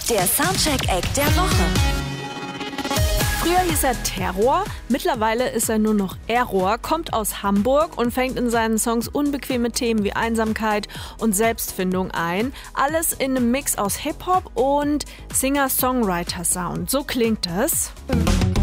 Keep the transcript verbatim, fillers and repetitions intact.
Der Soundcheck-Act der Woche. Früher hieß er Terror, mittlerweile ist er nur noch Error, kommt aus Hamburg und fängt in seinen Songs unbequeme Themen wie Einsamkeit und Selbstfindung ein. Alles in einem Mix aus Hip-Hop und Singer-Songwriter-Sound. So klingt es.